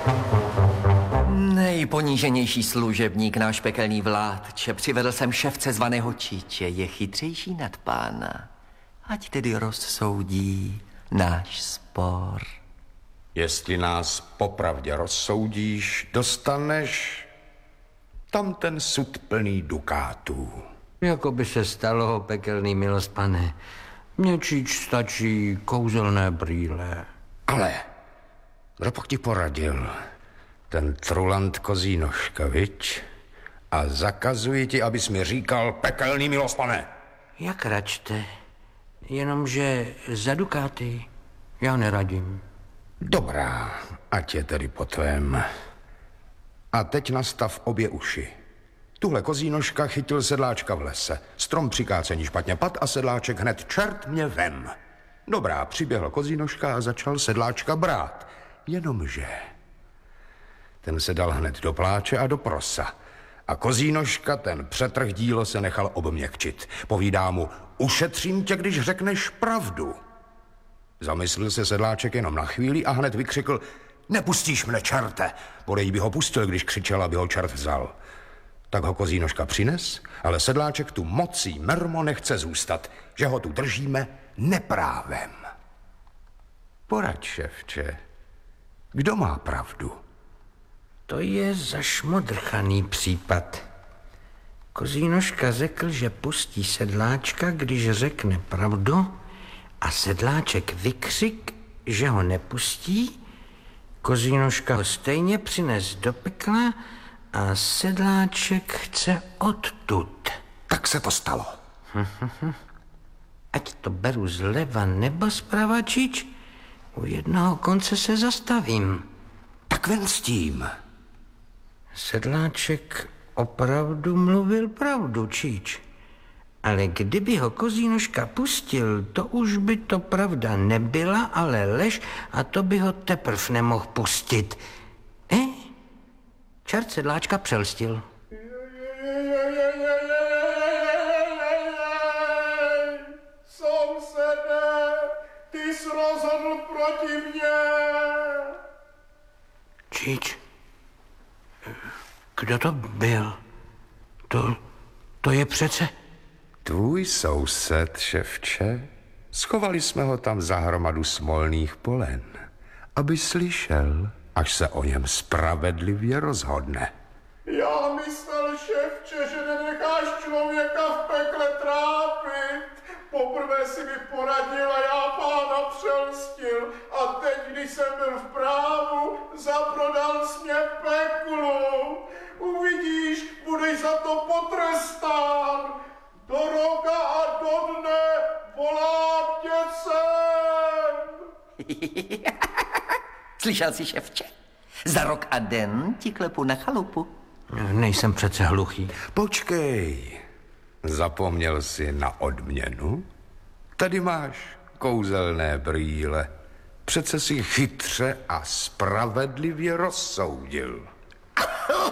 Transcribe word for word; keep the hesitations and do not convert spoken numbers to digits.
Nejponíženější služebník, náš pekelný vládče, přivedl jsem ševce zvaného Číče, je chytřejší nad pána. Ať tedy rozsoudí náš spor. Jestli nás popravdě rozsoudíš, dostaneš tam ten sud plný dukátů. Jako by se stalo, pekelný milost, pane. Mně Číč stačí kouzelné brýle. Ale kdo pak ti poradil? Ten trulant kozí nožka, viď? A zakazuji ti, abys mi říkal pekelný milost, pane. Jak račte? Jenomže za dukáty já neradím. Dobrá, ať je tedy po tvém. A teď nastav obě uši. Tuhle kozí nožka chytil sedláčka v lese. Strom při kácení špatně pad a sedláček hned čert mě vem. Dobrá, přiběhl kozí nožka a začal sedláčka brát. Jenomže ten se dal hned do pláče a do prosa. A kozí nožka, ten přetrh dílo, se nechal obměkčit. Povídá mu, ušetřím tě, když řekneš pravdu. Zamyslil se sedláček jenom na chvíli a hned vykřikl, nepustíš mne, čerte. Bodej by ho pustil, když křičel, aby ho čert vzal. Tak ho kozí nožka přines, ale sedláček tu mocí mermo nechce zůstat, že ho tu držíme neprávem. Poraď, ševče, kdo má pravdu? To je zašmodrchaný případ. Kozí nožka řekl, že pustí sedláčka, když řekne pravdu, a sedláček vykřik, že ho nepustí. Kozí nožka ho stejně přines do pekla a sedláček chce odtud. Tak se to stalo. Ať to beru zleva nebo zprava, Čič, u jednoho konce se zastavím. Tak ven s tím. Sedláček opravdu mluvil pravdu, Čič. Ale kdyby ho kozí nožka pustil, to už by to pravda nebyla, ale lež, a to by ho teprv nemohl pustit. Eh? Čert sedláčka přelstil. Sousede, ty jsi rozhodl proti mně. Čič, kdo to byl? To, to je přece... Tvůj soused, ševče. Schovali jsme ho tam za hromadu smolných polen, aby slyšel, až se o něm spravedlivě rozhodne. Já myslel, ševče, že nenecháš člověka v pekle trápit. Poprvé si mi poradil a já pána přelstil. A teď, když jsem byl v právu, zaprodal jsi mě peklu. Uvidíš, budeš za to potrestán. Do roka a do dne volám tě sem. Slyšel jsi, ševče? Za rok a den ti klepu na chalupu. Nejsem přece hluchý. Počkej, zapomněl jsi na odměnu? Tady máš kouzelné brýle. Přece si chytře a spravedlivě rozsoudil.